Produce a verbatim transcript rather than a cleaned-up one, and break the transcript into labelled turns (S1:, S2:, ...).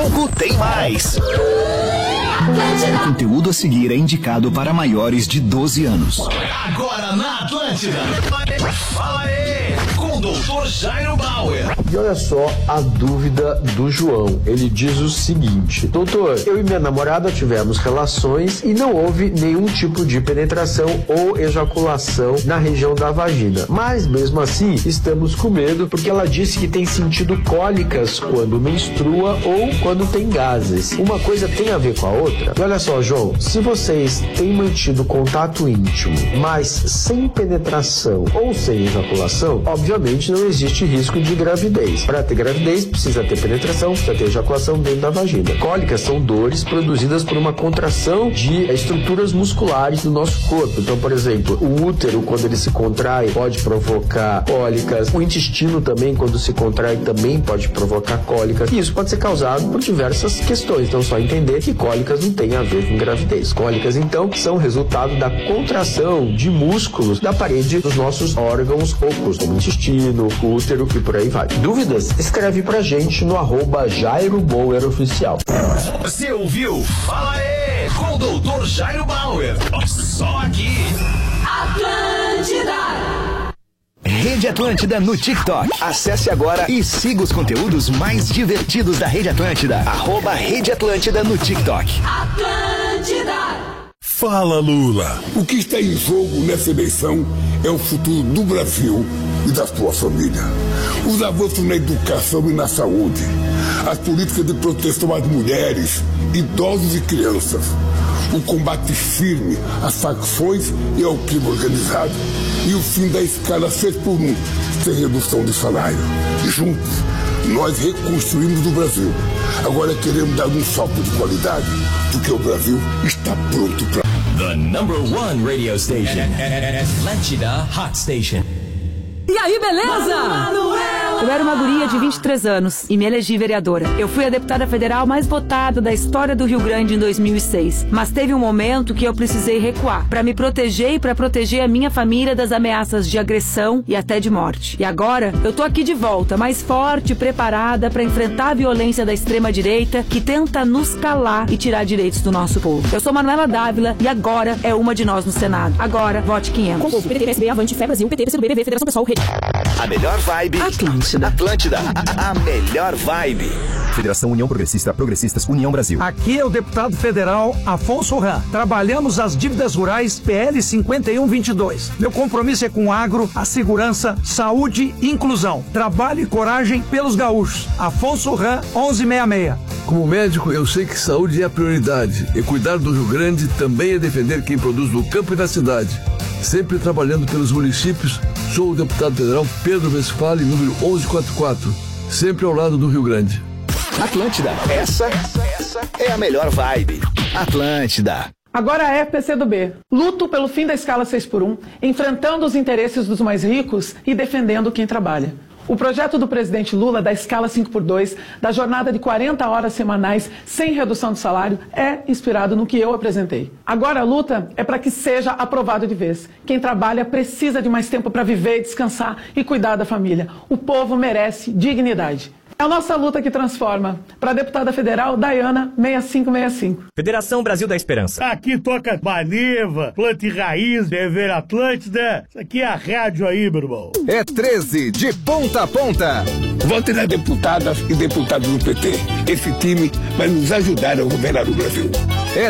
S1: Tem mais. O conteúdo a seguir é indicado para maiores de doze anos.
S2: Agora na Atlântida. Fala aí, com o doutor Jairo Bauer.
S3: E olha só a dúvida do João. Ele diz o seguinte: doutor, eu e minha namorada tivemos relações e não houve nenhum tipo de penetração ou ejaculação na região da vagina. Mas mesmo assim, estamos com medo porque ela disse que tem sentido cólicas quando menstrua ou quando tem gases. Uma coisa tem a ver com a outra? E olha só, João, se vocês têm mantido contato íntimo, mas sem penetração ou sem ejaculação, obviamente não existe risco de gravidez. Para ter gravidez, precisa ter penetração, precisa ter ejaculação dentro da vagina. Cólicas são dores produzidas por uma contração de estruturas musculares do nosso corpo. Então, por exemplo, o útero, quando ele se contrai, pode provocar cólicas. O intestino também, quando se contrai, também pode provocar cólicas. E isso pode ser causado por diversas questões. Então, só entender que cólicas não tem a ver com gravidez. Cólicas, então, são resultado da contração de músculos da parede dos nossos órgãos ocos, como o intestino, o útero e por aí vai. Dúvidas? Escreve pra gente no arroba Jairo Bauer Oficial.
S2: Você ouviu? Fala aí, com o doutor Jairo Bauer. Só aqui.
S1: Atlântida. Rede Atlântida no TikTok. Acesse agora e siga os conteúdos mais divertidos da Rede Atlântida. Arroba Rede Atlântida no TikTok.
S4: Atlântida. Fala, Lula. O que está em jogo nessa eleição é o futuro do Brasil e da sua família. Os avanços na educação e na saúde, as políticas de proteção às mulheres, idosos e crianças, o combate firme às facções e ao crime organizado e o fim da escala seis por um, sem redução de salário. Juntos, nós reconstruímos o Brasil. Agora queremos dar um salto de qualidade, porque o Brasil está pronto para...
S2: The number one radio station. Atlântida Hot Station.
S5: E aí, beleza? Eu era uma guria de vinte e três anos e me elegi vereadora. Eu fui a deputada federal mais votada da história do Rio Grande em dois mil e seis. Mas teve um momento que eu precisei recuar para me proteger e para proteger a minha família das ameaças de agressão e até de morte. E agora eu tô aqui de volta, mais forte e preparada para enfrentar a violência da extrema-direita que tenta nos calar e tirar direitos do nosso povo. Eu sou Manuela Dávila e agora é uma de nós no Senado. Agora, vote quinhentos.
S6: Com o P T, P S B, Avante, Fé Brasil, P T, P C do B, B V, Federação Pessoal, Rede.
S1: A melhor vibe. Atlântida. Atlântida. A, a melhor vibe.
S7: Federação União Progressista, Progressistas, União Brasil.
S8: Aqui é o deputado federal Afonso Ram. Trabalhamos as dívidas rurais P L cinquenta e um vinte e dois. Meu compromisso é com o agro, a segurança, saúde e inclusão. Trabalho e coragem pelos gaúchos. Afonso Ram, onze sessenta e seis.
S9: Como médico, eu sei que saúde é a prioridade. E cuidar do Rio Grande também é defender quem produz no campo e na cidade. Sempre trabalhando pelos municípios, sou o deputado federal Pedro Westphalen, número onze quarenta e quatro. Sempre ao lado do Rio Grande.
S1: Atlântida, essa, essa é a melhor vibe. Atlântida.
S10: Agora é P C do B. Luto pelo fim da escala seis por um, enfrentando os interesses dos mais ricos e defendendo quem trabalha. O projeto do presidente Lula da escala cinco por dois, da jornada de quarenta horas semanais sem redução de salário, é inspirado no que eu apresentei. Agora a luta é para que seja aprovado de vez. Quem trabalha precisa de mais tempo para viver, descansar e cuidar da família. O povo merece dignidade. É a nossa luta que transforma. Para a deputada federal, Dayana, seis cinco seis cinco.
S11: Federação Brasil da Esperança.
S12: Aqui toca Maniva, Planta e Raiz, Dever Atlântida. Isso aqui é a rádio aí, meu irmão.
S7: É treze, de ponta a ponta.
S4: Vote nas deputadas e deputados do P T. Esse time vai nos ajudar a governar o Brasil.
S7: É